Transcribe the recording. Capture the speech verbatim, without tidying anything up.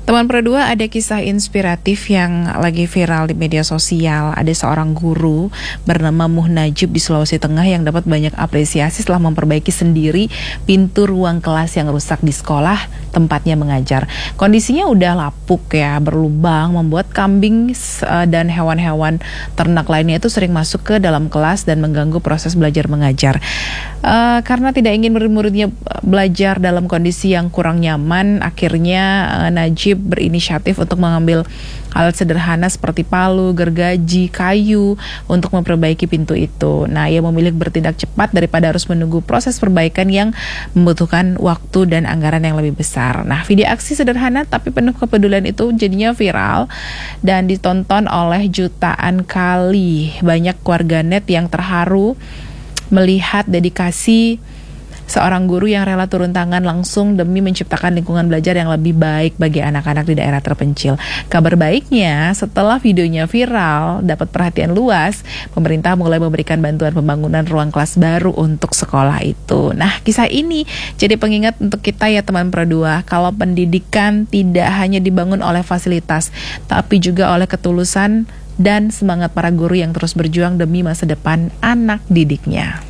Teman Pro dua, ada kisah inspiratif yang lagi viral di media sosial. Ada seorang guru bernama Muhnajib di Sulawesi Tengah yang dapat banyak apresiasi setelah memperbaiki sendiri pintu ruang kelas yang rusak di sekolah tempatnya mengajar. Kondisinya udah lapuk ya, berlubang, membuat kambing dan hewan-hewan ternak lainnya itu sering masuk ke dalam kelas dan mengganggu proses belajar mengajar. Uh, karena tidak ingin murid-muridnya belajar dalam kondisi yang kurang nyaman, akhirnya uh, Najib berinisiatif untuk mengambil alat sederhana seperti palu, gergaji, kayu untuk memperbaiki pintu itu. Nah, ia memilih bertindak cepat daripada harus menunggu proses perbaikan yang membutuhkan waktu dan anggaran yang lebih besar. Nah, video aksi sederhana tapi penuh kepedulian itu jadinya viral dan ditonton oleh jutaan kali. Banyak warganet yang terharu melihat dedikasi seorang guru yang rela turun tangan langsung demi menciptakan lingkungan belajar yang lebih baik bagi anak-anak di daerah terpencil. Kabar baiknya, setelah videonya viral, dapat perhatian luas, pemerintah mulai memberikan bantuan pembangunan ruang kelas baru untuk sekolah itu. Nah, kisah ini jadi pengingat untuk kita ya teman Pro dua, kalau pendidikan tidak hanya dibangun oleh fasilitas, tapi juga oleh ketulusan dan semangat para guru yang terus berjuang demi masa depan anak didiknya.